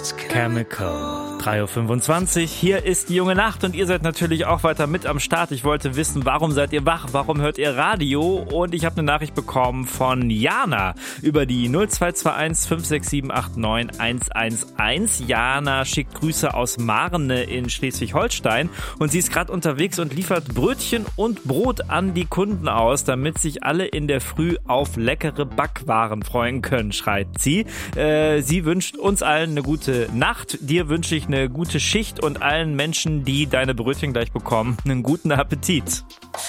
Chemical. 3.25 Uhr, hier ist die junge Nacht und ihr seid natürlich auch weiter mit am Start. Ich wollte wissen, warum seid ihr wach, warum hört ihr Radio? Und ich habe eine Nachricht bekommen von Jana über die 0221 567 89 111. Jana schickt Grüße aus Marne in Schleswig-Holstein und sie ist gerade unterwegs und liefert Brötchen und Brot an die Kunden aus, damit sich alle in der Früh auf leckere Backwaren freuen können, schreibt sie. Sie wünscht uns allen eine gute Nacht. Dir wünsche ich eine gute Schicht und allen Menschen, die deine Brötchen gleich bekommen, einen guten Appetit.